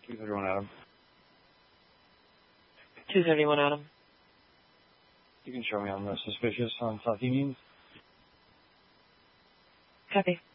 231 Adam. 231 Adam. You can show me on the suspicious on South Union. Copy.